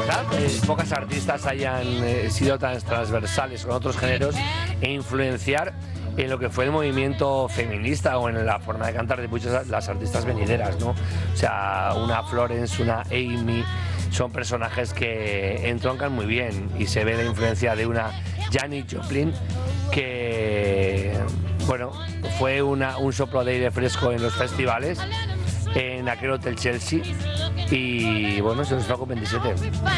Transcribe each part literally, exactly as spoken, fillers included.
quizás eh, pocas artistas hayan eh, sido tan transversales con otros géneros e influenciar en lo que fue el movimiento feminista o en la forma de cantar de muchas las artistas venideras, ¿no? O sea, una Florence, una Amy, son personajes que entroncan muy bien y se ve la influencia de una Janis Joplin que, bueno, fue una, un soplo de aire fresco en los festivales, en aquel Hotel Chelsea, y bueno, se nos va con veintisiete.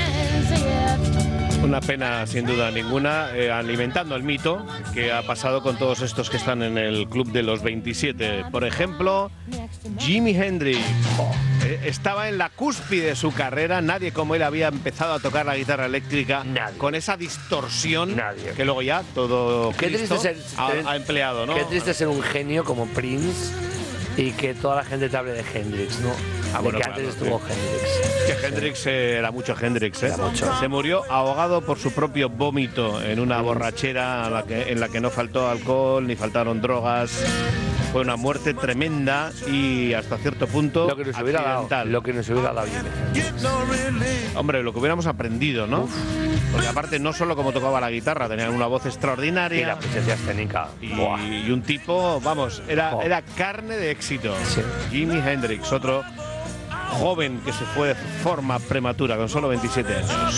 Una pena sin duda ninguna, eh, alimentando el mito que ha pasado con todos estos que están en el club de los veintisiete. Por ejemplo, Jimi Hendrix. Oh, eh, estaba en la cúspide de su carrera, nadie como él había empezado a tocar la guitarra eléctrica nadie. Con esa distorsión nadie. Que luego ya todo qué Cristo triste ser, ha, ha empleado, ¿no? Qué triste ser un genio como Prince y que toda la gente te hable de Hendrix, ¿no? Ah, de bueno, que claro, antes estuvo sí. Hendrix. Que Hendrix eh, era mucho Hendrix, ¿eh? Era mucho. Se murió ahogado por su propio vómito en una borrachera a la que, en la que no faltó alcohol ni faltaron drogas. Fue una muerte tremenda y hasta cierto punto lo que nos hubiera dado, lo que nos hubiera dado Jimi. Hombre, lo que hubiéramos aprendido, ¿no? Uf. Porque aparte no solo como tocaba la guitarra, tenía una voz extraordinaria y la presencia escénica y, y un tipo, vamos, era, oh. era carne de éxito. Sí. Jimi Hendrix, otro joven que se fue de forma prematura con solo veintisiete años.